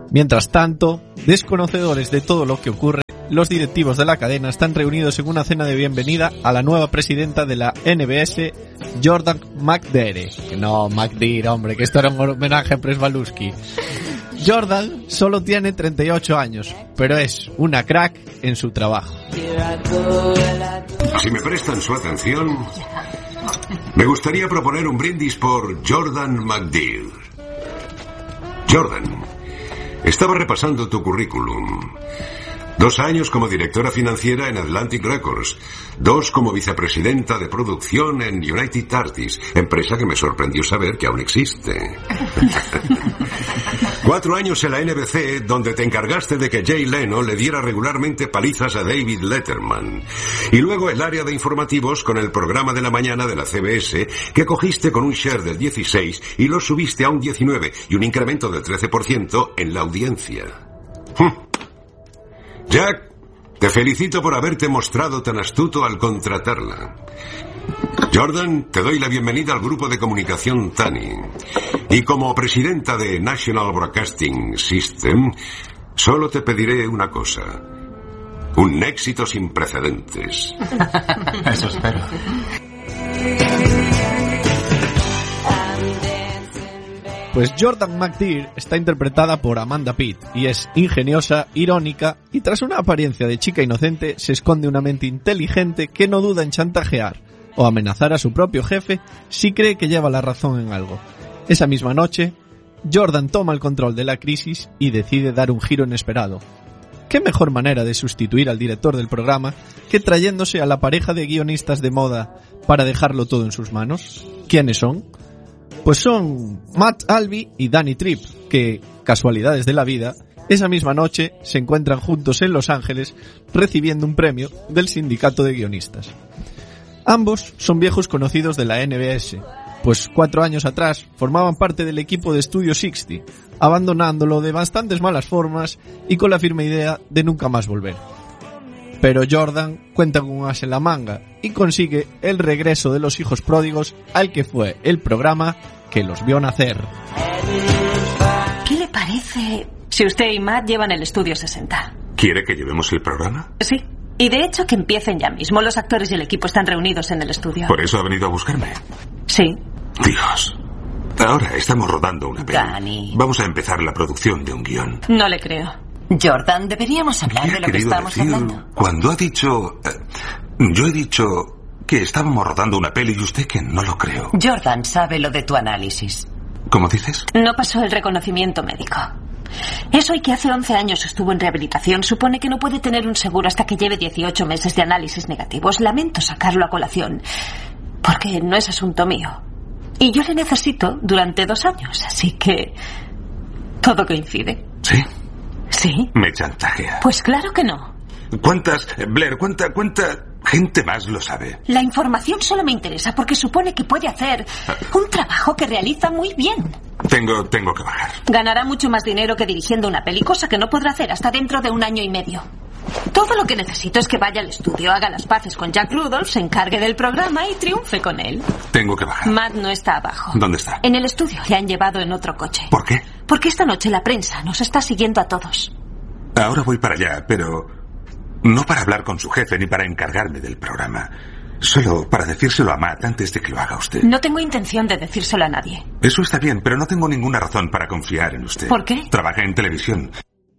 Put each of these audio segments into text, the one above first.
Mientras tanto, desconocedores de todo lo que ocurre, los directivos de la cadena están reunidos en una cena de bienvenida a la nueva presidenta de la NBS, Jordan McDeere. No, McDeere, hombre, que esto era un homenaje a Przewalski. Jordan solo tiene 38 años, pero es una crack en su trabajo. Si me prestan su atención, me gustaría proponer un brindis por Jordan McDeere. Jordan, estaba repasando tu currículum. 2 años como directora financiera en Atlantic Records, 2 como vicepresidenta de producción en United Artists, empresa que me sorprendió saber que aún existe. 4 años en la NBC, donde te encargaste de que Jay Leno le diera regularmente palizas a David Letterman. Y luego el área de informativos con el programa de la mañana de la CBS, que cogiste con un share del 16 y lo subiste a un 19 y un incremento del 13% en la audiencia. Jack, te felicito por haberte mostrado tan astuto al contratarla. Jordan, te doy la bienvenida al grupo de comunicación TANI. Y como presidenta de National Broadcasting System, solo te pediré una cosa. Un éxito sin precedentes. Eso espero. Pues Jordan McDeere está interpretada por Amanda Pitt y es ingeniosa, irónica y tras una apariencia de chica inocente se esconde una mente inteligente que no duda en chantajear o amenazar a su propio jefe si cree que lleva la razón en algo. Esa misma noche, Jordan toma el control de la crisis y decide dar un giro inesperado. ¿Qué mejor manera de sustituir al director del programa que trayéndose a la pareja de guionistas de moda para dejarlo todo en sus manos? ¿Quiénes son? Pues son Matt Albee y Danny Tripp, que, casualidades de la vida, esa misma noche se encuentran juntos en Los Ángeles recibiendo un premio del sindicato de guionistas. Ambos son viejos conocidos de la NBS, pues 4 años atrás formaban parte del equipo de Studio 60, abandonándolo de bastantes malas formas y con la firme idea de nunca más volver. Pero Jordan cuenta con un as en la manga y consigue el regreso de los hijos pródigos al que fue el programa que los vio nacer. ¿Qué le parece si usted y Matt llevan el Estudio 60? ¿Quiere que llevemos el programa? Sí. Y de hecho que empiecen ya mismo. Los actores y el equipo están reunidos en el estudio. ¿Por eso ha venido a buscarme? Sí. Dios. Ahora estamos rodando una peli. Danny. Vamos a empezar la producción de un guión. No le creo. Jordan, deberíamos hablar de lo que estamos hablando. Cuando ha dicho... yo he dicho que estábamos rodando una peli y usted que no lo creo. Jordan sabe lo de tu análisis. ¿Cómo dices? No pasó el reconocimiento médico. Eso y que hace 11 años estuvo en rehabilitación supone que no puede tener un seguro hasta que lleve 18 meses de análisis negativos. Lamento sacarlo a colación, porque no es asunto mío. Y yo le necesito durante 2 años, así que... todo coincide. ¿Sí? ¿Sí? Me chantajea. Pues claro que no. Blair, ¿cuánta gente más lo sabe? La información solo me interesa porque supone que puede hacer un trabajo que realiza muy bien. Tengo que bajar. Ganará mucho más dinero que dirigiendo una peli, cosa que no podrá hacer hasta dentro de 1 año y medio. Todo lo que necesito es que vaya al estudio, haga las paces con Jack Rudolph, se encargue del programa y triunfe con él. Tengo que bajar. Matt no está abajo. ¿Dónde está? En el estudio. Le han llevado en otro coche. ¿Por qué? Porque esta noche la prensa nos está siguiendo a todos. Ahora voy para allá, pero no para hablar con su jefe ni para encargarme del programa. Solo para decírselo a Matt antes de que lo haga usted. No tengo intención de decírselo a nadie. Eso está bien, pero no tengo ninguna razón para confiar en usted. ¿Por qué? Trabajé en televisión.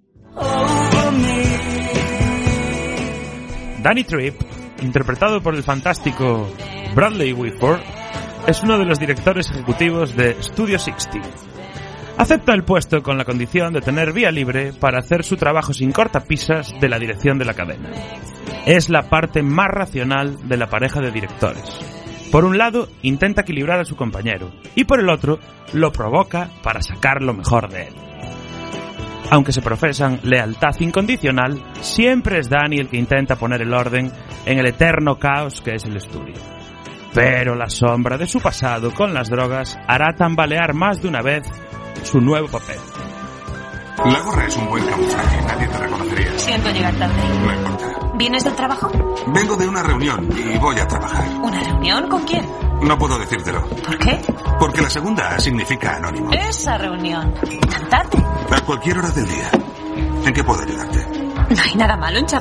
Danny Tripp, interpretado por el fantástico Bradley Whitford, es uno de los directores ejecutivos de Studio 60. Acepta el puesto con la condición de tener vía libre para hacer su trabajo sin cortapisas de la dirección de la cadena. Es la parte más racional de la pareja de directores. Por un lado, intenta equilibrar a su compañero, y por el otro, lo provoca para sacar lo mejor de él. Aunque se profesan lealtad incondicional, siempre es Danny el que intenta poner el orden en el eterno caos que es el estudio. Pero la sombra de su pasado con las drogas hará tambalear más de una vez su nuevo papel. La gorra es un buen camuflaje, nadie te reconocería. Siento llegar tarde. No importa. ¿Vienes del trabajo? Vengo de una reunión y voy a trabajar. ¿Una reunión? ¿Con quién? No puedo decírtelo. ¿Por qué? Porque la segunda significa anónimo. Esa reunión. ¿Tan tarde? A cualquier cualquier hora del día. ¿En qué puedo ayudarte? No hay nada malo en